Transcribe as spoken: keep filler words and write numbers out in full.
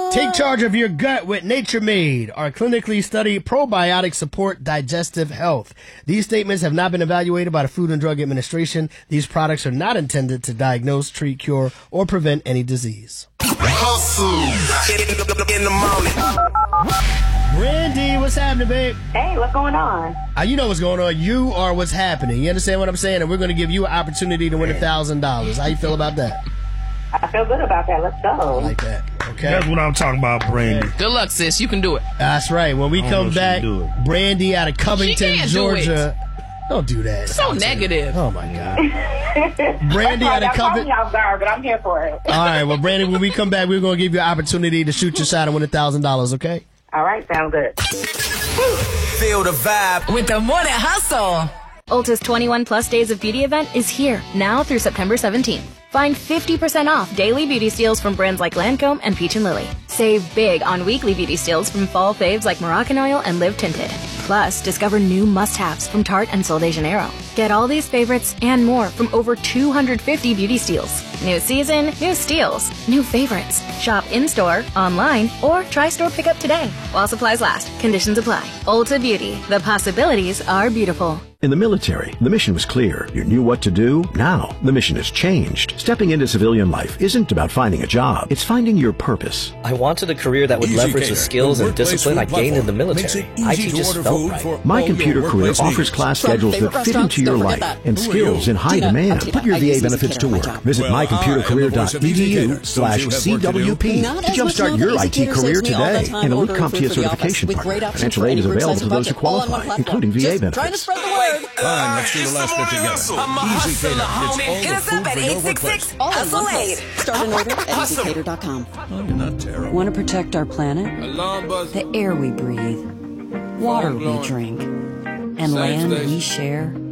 Take charge of your gut with Nature Made. Our clinically studied probiotics support digestive health. These statements have not been evaluated by the Food and Drug Administration. These products are not intended to diagnose, treat, cure, or prevent any disease. Hustle in the morning. Brandy, what's happening, babe? Hey, what's going on? Uh, you know what's going on. You are what's happening. You understand what I'm saying? And we're going to give you an opportunity to win one thousand dollars. How you feel about that? I feel good about that. Let's go. I like that. Okay. That's what I'm talking about, Brandy. Good luck, sis. You can do it. That's right. When we come back, Brandy out of Covington, She Georgia. Do don't do that. So negative. Oh, my God. Brandy out of Covington. I'm sorry, but I'm here for it. All right. Well, Brandy, when we come back, we're going to give you an opportunity to shoot your shot and win one thousand dollars, okay? All right. Sounds good. Feel the vibe with the Morning Hustle. Ulta's twenty-one plus days of beauty event is here now through September seventeenth. Find fifty percent off daily beauty steals from brands like Lancome and Peach and Lily. Save big on weekly beauty steals from fall faves like Moroccan Oil and Live Tinted. Plus, discover new must-haves from Tarte and Sol de Janeiro. Get all these favorites and more from over two hundred fifty beauty steals. New season, new steals, new favorites. Shop in-store, online, or try store pickup today. While supplies last, conditions apply. Ulta Beauty, the possibilities are beautiful. In the military, the mission was clear. You knew what to do. Now, the mission has changed. Stepping into civilian life isn't about finding a job. It's finding your purpose. I wanted a career that would Easy leverage Cater, the skills the and discipline I gained in the military. I T just felt right. My Computer Career offers class schedules that fit into your life and skills in high demand. Put your V A benefits to work. Visit my computer career dot e d u slash C W P to jumpstart your I T career today. And Elite CompTIA certification partner. Financial aid is available to those who qualify, including V A benefits. Fine, let's do the last bit together. Easy Cater. Hit us up at eight six six hustle aid. Start an order at easy cater dot com. Oh, you're not terrible. Want to protect our planet? The air we breathe, water we drink, and land we share?